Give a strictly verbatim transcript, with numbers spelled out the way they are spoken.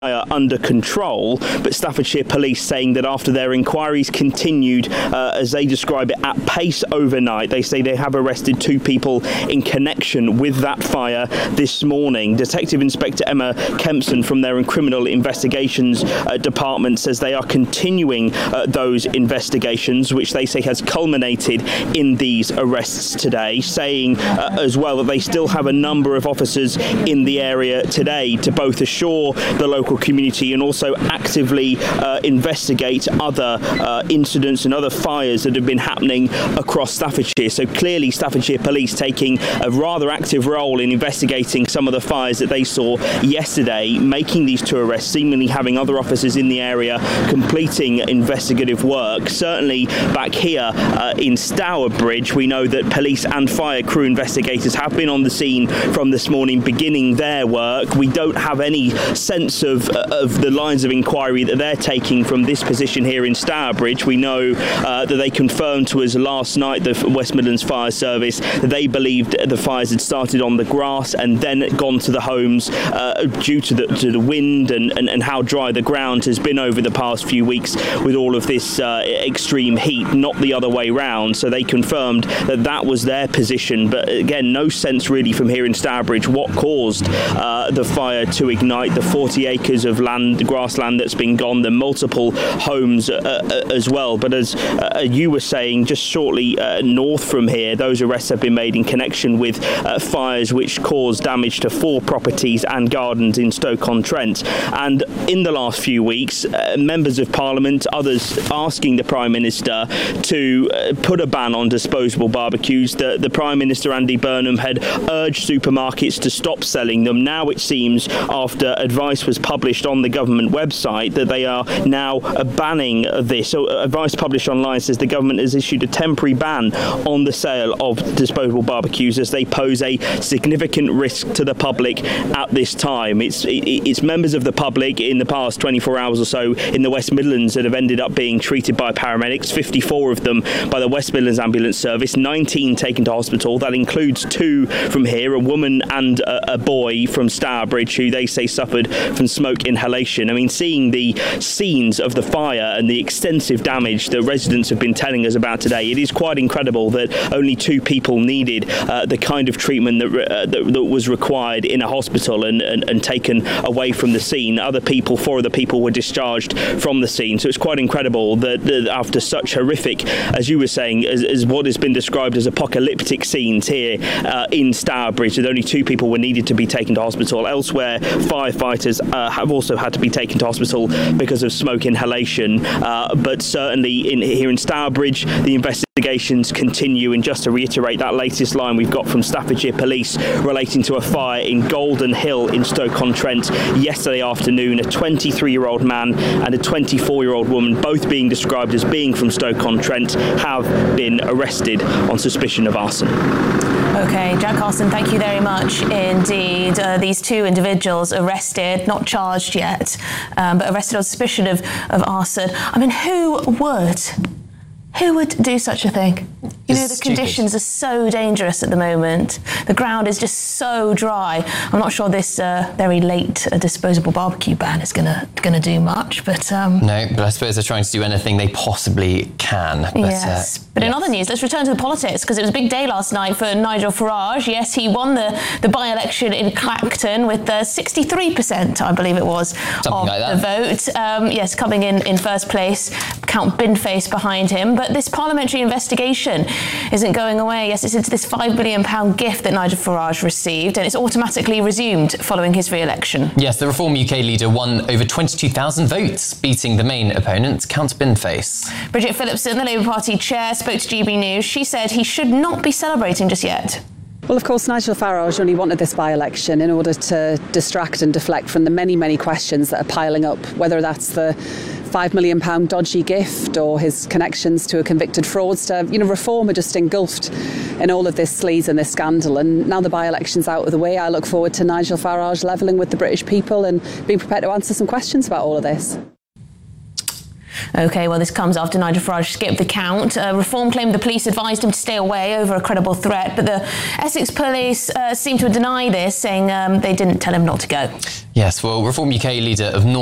under control, but Staffordshire Police saying that after their inquiries continued, uh, as they describe it, at pace overnight, they say they have arrested two people in connection with that fire this morning. Detective Inspector Emma Kempson from their Criminal Investigations uh, Department says they are continuing uh, those investigations, which they say has culminated in these arrests today, saying uh, as well that they still have a number of officers in the area today to both assure the local community and also actively uh, investigate other uh, incidents and other fires that have been happening across Staffordshire. So clearly Staffordshire Police taking a rather active role in investigating some of the fires that they saw yesterday, making these two arrests, seemingly having other officers in the area completing investigative work. Certainly back here uh, in Stourbridge, we know that police and fire crew investigators have been on the scene from this morning beginning their work. We don't have any sense of of the lines of inquiry that they're taking from this position here in Stourbridge. We know uh, that they confirmed to us last night, the West Midlands Fire Service, that they believed the fires had started on the grass and then gone to the homes uh, due to the to the wind and, and, and how dry the ground has been over the past few weeks with all of this uh, extreme heat, not the other way round. So they confirmed that that was their position. But again, no sense really from here in Stourbridge what caused uh, the fire to ignite. The forty acres of land, grassland that's been gone, the multiple homes uh, uh, as well. But as uh, you were saying, just shortly uh, north from here, those arrests have been made in connection with uh, fires which caused damage to four properties and gardens in Stoke-on-Trent. And in the last few weeks, uh, members of Parliament, others asking the Prime Minister to uh, put a ban on disposable barbecues. The, the Prime Minister, Andy Burnham, had urged supermarkets to stop selling them. Now it seems, after advice was published on the government website, that they are now uh, banning this. So uh, advice published online says the government has issued a temporary ban on the sale of disposable barbecues as they pose a significant risk to the public at this time. It's it, it's members of the public in the past twenty-four hours or so in the West Midlands that have ended up being treated by paramedics, fifty-four of them by the West Midlands Ambulance Service, nineteen taken to hospital. That includes two from here, a woman and a, a boy from Stourbridge, who they say suffered from smoke inhalation. I mean, seeing the scenes of the fire and the extensive damage that residents have been telling us about today, it is quite incredible that only two people needed uh, the kind of treatment that, uh, that, that was required in a hospital and, and, and taken away from the scene. Other people, four other people, were discharged from the scene. So it's quite incredible that, that after such horrific, as you were saying, as, as what has been described as apocalyptic scenes here uh, in Stourbridge, that only two people were needed to be taken to hospital. Elsewhere, firefighters uh, have also had to be taken to hospital because of smoke inhalation. Uh, but certainly in, here in Stourbridge, the investigations continue. And just to reiterate that latest line we've got from Staffordshire Police relating to a fire in Golden Hill in Stoke-on-Trent yesterday afternoon, a twenty-three-year-old man and a twenty-four-year-old woman, both being described as being from Stoke-on-Trent, have been arrested on suspicion of arson. OK, Jack Carson, thank you very much indeed. Uh, these two individuals arrested, not charged yet, um, but arrested on suspicion of, of arson. I mean, who would? Who would do such a thing? You know, the conditions are so dangerous at the moment. The ground is just so dry. I'm not sure this uh, very late uh, disposable barbecue ban is gonna gonna do much, but um, no. But I suppose they're trying to do anything they possibly can. But, yes. Uh, but yes. in other news, let's return to the politics, because it was a big day last night for Nigel Farage. Yes, he won the, the by-election in Clacton with uh, sixty-three percent, I believe it was, Something of like that. the vote. Um, yes, coming in in first place, Count Binface behind him. But this parliamentary investigation isn't going away. Yes, it's into this five billion pounds gift that Nigel Farage received, and it's automatically resumed following his re-election. Yes, the Reform U K leader won over twenty-two thousand votes, beating the main opponent, Count Binface. Bridget Phillipson, the Labour Party chair, spoke to G B News. She said he should not be celebrating just yet. Well, of course, Nigel Farage only wanted this by-election in order to distract and deflect from the many, many questions that are piling up, whether that's the five million pounds dodgy gift or his connections to a convicted fraudster. You know, Reform are just engulfed in all of this sleaze and this scandal, and now the by-election's out of the way, I look forward to Nigel Farage levelling with the British people and being prepared to answer some questions about all of this. OK, well, this comes after Nigel Farage skipped the count. Uh, Reform claimed the police advised him to stay away over a credible threat, but the Essex police uh, seem to deny this, saying um, they didn't tell him not to go. Yes, well, Reform U K leader of North